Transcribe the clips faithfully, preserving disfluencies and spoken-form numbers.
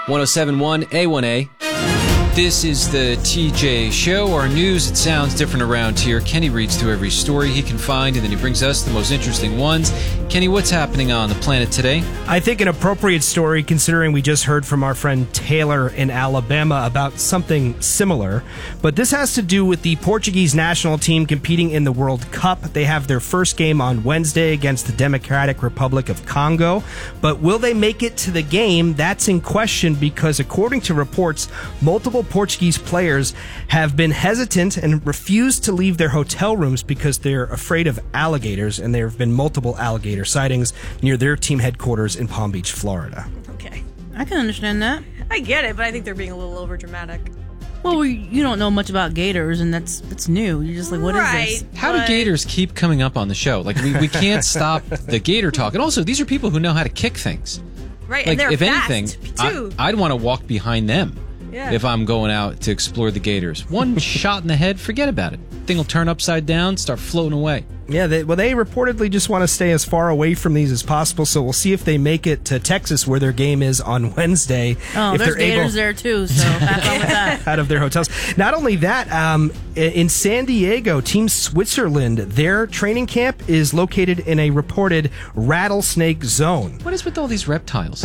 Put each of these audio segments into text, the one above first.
one oh seven point one A one A. This is the T J Show. Our news, it sounds different around here. Kenny reads through every story he can find, and then he brings us the most interesting ones. Kenny, what's happening on the planet today? I think an appropriate story, considering we just heard from our friend Taylor in Alabama about something similar. But this has to do with the Portuguese national team competing in the World Cup. They have their first game on Wednesday against the Democratic Republic of Congo. But will they make it to the game? That's in question because, according to reports, multiple Portuguese players have been hesitant and refused to leave their hotel rooms because they're afraid of alligators, and there have been multiple alligator sightings near their team headquarters in Palm Beach, Florida. Okay. I can understand that. I get it, but I think they're being a little over dramatic. Well, we, you don't know much about gators, and that's that's new. You're just like, what right, is this? How do gators keep coming up on the show? Like, we, we can't stop the gator talk. And also, these are people who know how to kick things. Right, Like, and they're if fast, anything, too. I, I'd want to walk behind them. Yeah. If I'm going out to explore the gators. One shot in the head, forget about it. Thing will turn upside down, start floating away. Yeah, they, well, they reportedly just want to stay as far away from these as possible, so we'll see if they make it to Texas, where their game is on Wednesday. Oh, if there's they're able, gators there too, so have fun with that. out of their hotels. Not only that, um, in San Diego, Team Switzerland, their training camp is located in a reported rattlesnake zone. What is with all these reptiles?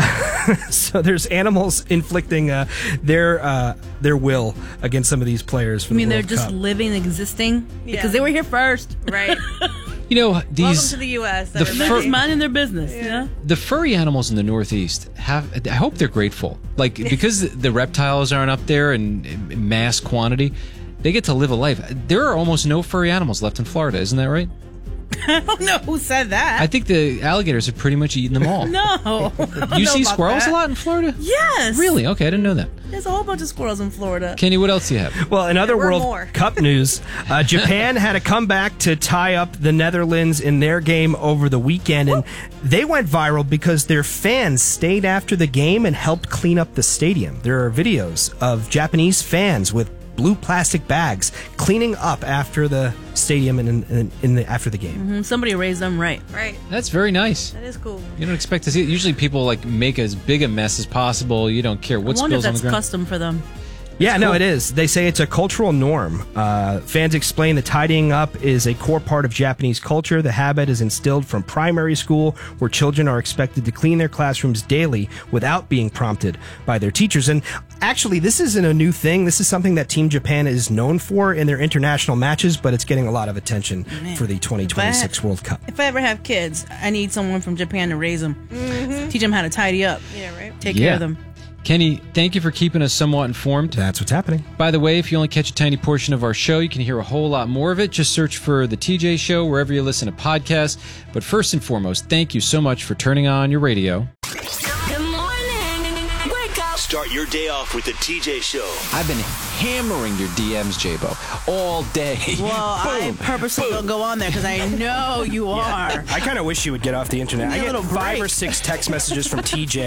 So there's animals inflicting uh, their uh, their will against some of these players. For I mean, the they're World just Cup. living, existing, Yeah. because they were here first. Right. You know, these Welcome to the U S the everybody. They're fur- just minding their business, yeah. yeah? the furry animals in the Northeast have. I hope they're grateful, like because the reptiles aren't up there in, in mass quantity. They get to live a life. There are almost no furry animals left in Florida, isn't that right? I don't know who said that. I think the alligators have pretty much eaten them all. no. You see about squirrels that. a lot in Florida? Yes. Really? Okay, I didn't know that. There's a whole bunch of squirrels in Florida. Kenny, what else do you have? Well, in other There were World more. Cup news, uh, Japan had a comeback to tie up the Netherlands in their game over the weekend, and they went viral because their fans stayed after the game and helped clean up the stadium. There are videos of Japanese fans with blue plastic bags cleaning up after the stadium and in, in, in the after the game. Mm, Somebody raised them right. Right. That's very nice. That is cool. You don't expect to see it. Usually people like make as big a mess as possible. You don't care what I wonder if spills on the that's ground. custom for them. Yeah, no, it is. They say it's a cultural norm. Uh, fans explain that tidying up is a core part of Japanese culture. The habit is instilled from primary school, where children are expected to clean their classrooms daily without being prompted by their teachers. And actually, this isn't a new thing. This is something that Team Japan is known for in their international matches, but it's getting a lot of attention Man. for the twenty twenty-six If I- World Cup. If I ever have kids, I need someone from Japan to raise them. Mm-hmm. Teach them how to tidy up. Yeah, right. Take Yeah. care of them. Kenny, thank you for keeping us somewhat informed. That's what's happening. By the way, if you only catch a tiny portion of our show, you can hear a whole lot more of it. Just search for The T J Show wherever you listen to podcasts. But first and foremost, thank you so much for turning on your radio. Good morning. Wake up. Start your day off with the T J Show. I've been hammering your D Ms, J-Bo, all day. Well, I purposely don't go on there because I know you are. I kind of wish you would get off the internet. Give me I a get little five break. or six text messages from T J